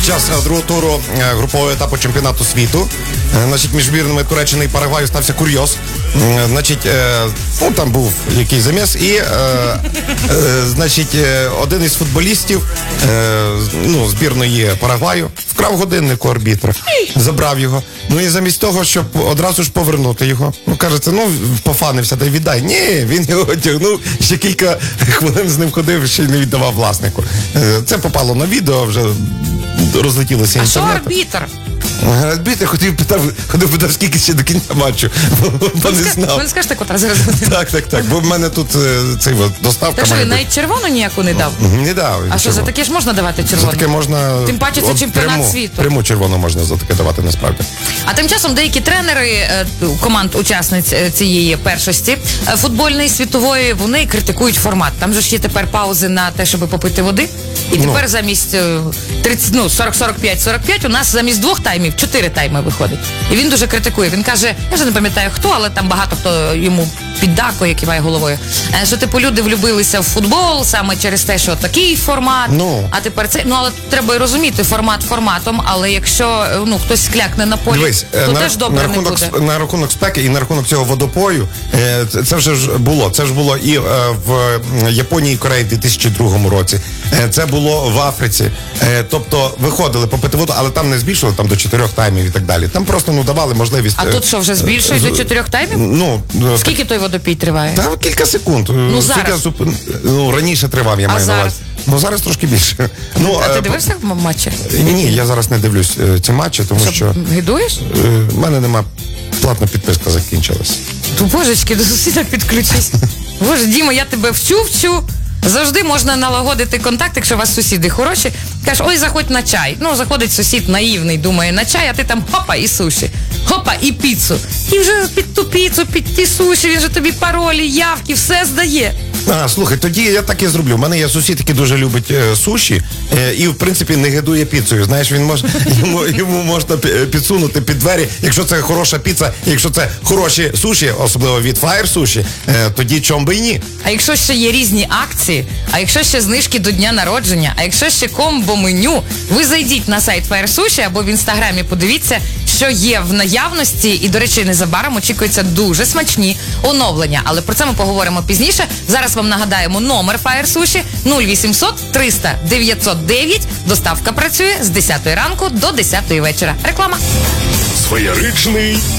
Час другого туру групового етапу чемпіонату світу. Значить, між збірними Туреччини і Парагваю стався курйоз. Значить, там був якийсь заміс і, значить, один із футболістів збірної Парагваю вкрав годинник у арбітра, забрав його. Ну і замість того, щоб одразу ж повернути його, кажеться, пофанився, та й віддай. Ні, він його тягнув, ще кілька хвилин з ним ходив, ще й не віддавав власнику. Це попало на відео, вже розлетілося інтернету. А що арбітр? Арбітр ходив питав, скільки ще до кінця матчу, бо не знав. Ви не скажете, котра зараз буде? Так, бо в мене тут доставка. Так що, навіть червону ніяку не дав? Не дав. А що, за таке ж можна давати червону? За таке можна... Тим паче це чемпіонат світу. Пряму червону можна за таке давати, насправді. А тим часом деякі тренери команд-учасниць цієї першості футбольної, світової, вони критикують формат. Там же ж є тепер паузи на те, щоб попити води. І тепер замість 40-45 у нас замість 2 таймів 4 тайми виходить. І він дуже критикує. Він каже, я вже не пам'ятаю хто, але там багато хто йому піддакує, киває головою. Що люди влюбилися в футбол саме через те, що такий формат, а тепер це. Але треба і розуміти, формат форматом, але якщо хтось клякне на полі, дивись, то теж добре не буде. На рахунок спеки і на рахунок цього водопою, це вже ж було. Це ж було і в Японії і Кореї в 2002 році. Це було в Африці. Тобто виходили попити воду, але там не збільшували там до 4 таймів і так далі. Там просто давали можливість. А тут що, вже збільшують до 4 таймів? Скільки той водопій триває? Та кілька секунд. Зараз? Раніше тривав, я маю на увазі. Зараз трошки більше. А ти дивився матчі? Ні, я зараз не дивлюсь ці матчі, тому що... Гидуєш? В мене нема, платна підписка закінчилась. Божечки, до сусіда підключись. Боже, Діма, я тебе вчу. Завжди можна налагодити контакт, якщо у вас сусіди хороші. Кажеш, ой, заходь на чай. Заходить сусід наївний, думає на чай, а ти там хопа і суші. Хопа і піцу. І вже під ту піцу, під ті суші, він же тобі паролі, явки, все здає. Слухай, тоді я так і зроблю. У мене є сусід, який дуже любить суші і, в принципі, не гидує піцею. Знаєш, він може, йому можна підсунути під двері, якщо це хороша піца, якщо це хороші суші, особливо від Fire суші, тоді чом би і ні. А якщо ще є різні акції, а якщо ще знижки до дня народження, а якщо ще комбо-меню, ви зайдіть на сайт Fire Sushi або в інстаграмі подивіться, що є в наявності, і, до речі, незабаром очікуються дуже смачні оновлення. Але про це ми поговоримо пізніше. Зараз вам нагадаємо номер Fire Sushi 0800 300 909. Доставка працює з 10 ранку до 10 вечора. Реклама. Сфеєричний